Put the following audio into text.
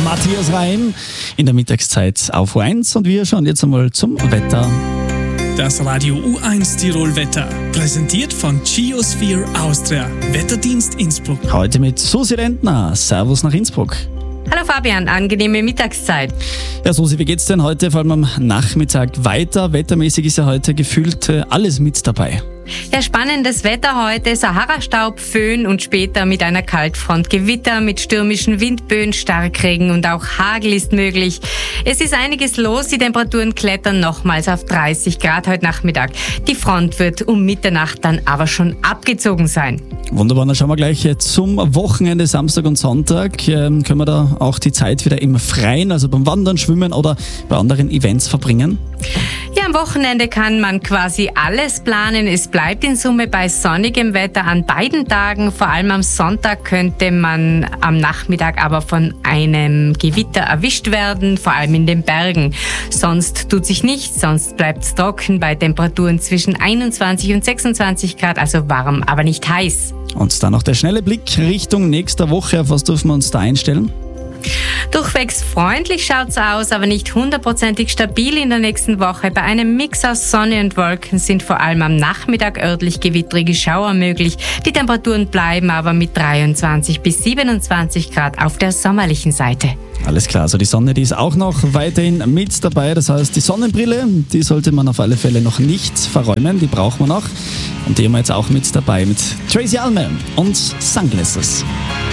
Matthias Reim in der Mittagszeit auf U1 und wir schauen jetzt einmal zum Wetter. Das Radio U1 Tirol Wetter, präsentiert von Geosphere Austria, Wetterdienst Innsbruck. Heute mit Susi Rentner. Servus nach Innsbruck. Hallo Fabian, angenehme Mittagszeit. Ja, Susi, wie geht's denn heute, vor allem am Nachmittag weiter? Wettermäßig ist ja heute gefühlt alles mit dabei. Ja, spannendes Wetter heute, Sahara-Staub, Föhn und später mit einer Kaltfront Gewitter mit stürmischen Windböen, Starkregen und auch Hagel ist möglich. Es ist einiges los, die Temperaturen klettern nochmals auf 30 Grad heute Nachmittag. Die Front wird um Mitternacht dann aber schon abgezogen sein. Wunderbar, dann schauen wir gleich zum Wochenende, Samstag und Sonntag. Können wir da auch die Zeit wieder im Freien, also beim Wandern, Schwimmen oder bei anderen Events verbringen? Ja, am Wochenende kann man quasi alles planen. Es bleibt in Summe bei sonnigem Wetter an beiden Tagen. Vor allem am Sonntag könnte man am Nachmittag aber von einem Gewitter erwischt werden, vor allem in den Bergen. Sonst tut sich nichts, sonst bleibt es trocken bei Temperaturen zwischen 21 und 26 Grad, also warm, aber nicht heiß. Und dann noch der schnelle Blick Richtung nächster Woche. Auf was dürfen wir uns da einstellen? Durchwegs freundlich schaut's aus, aber nicht 100% stabil in der nächsten Woche. Bei einem Mix aus Sonne und Wolken sind vor allem am Nachmittag örtlich gewittrige Schauer möglich. Die Temperaturen bleiben aber mit 23 bis 27 Grad auf der sommerlichen Seite. Alles klar, also die Sonne, die ist auch noch weiterhin mit dabei. Das heißt, die Sonnenbrille, die sollte man auf alle Fälle noch nicht verräumen. Die braucht man noch. Und die haben wir jetzt auch mit dabei mit Tracy Allman und Sunglasses.